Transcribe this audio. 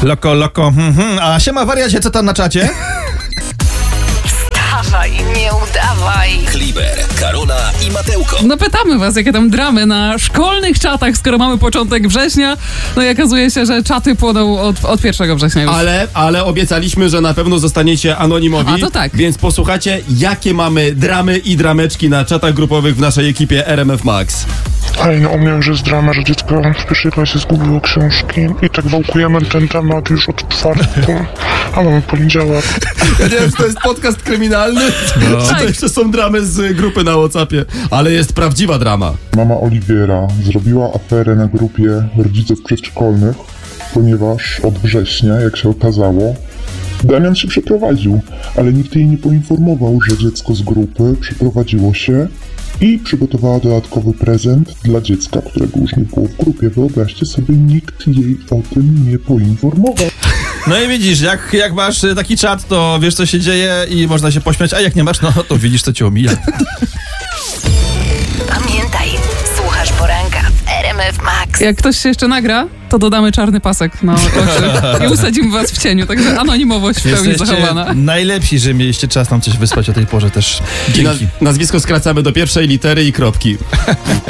Loko. A siema wariacie, co tam na czacie? Wstawaj, nie udawaj. Kliber, Karola i Mateuko. No pytamy was, jakie tam dramy na szkolnych czatach, skoro mamy początek września. No i okazuje się, że czaty płoną od 1 września już. Ale obiecaliśmy, że na pewno zostaniecie anonimowi. A to tak. Więc posłuchajcie, jakie mamy dramy i drameczki na czatach grupowych w naszej ekipie RMF Max. Ej, no u mnie już jest drama, że dziecko w pierwszej klasie zgubiło książki i tak wałkujemy ten temat już od czwartku, a mamy poniedziałek. Ja nie wiem, czy to jest podcast kryminalny, czy to jeszcze są dramy z grupy na WhatsAppie, ale jest prawdziwa drama. Mama Oliwiera zrobiła aferę na grupie rodziców przedszkolnych, ponieważ od września, jak się okazało, Damian się przeprowadził, ale nikt jej nie poinformował, że dziecko z grupy przeprowadziło się i przygotowała dodatkowy prezent dla dziecka, którego już nie było w grupie. Wyobraźcie sobie, nikt jej o tym nie poinformował. No i widzisz, jak masz taki czat, to wiesz, co się dzieje i można się pośmiać, a jak nie masz, no to widzisz, co cię omija. Pamiętaj, słuchasz poranka w RMF Max. Jak ktoś się jeszcze nagra, to dodamy czarny pasek na oczy i usadzimy was w cieniu, także anonimowość w pełni zachowana. Najlepsi, że mieliście czas nam coś wyspać o tej porze też. Dzięki. Nazwisko skracamy do pierwszej litery i kropki.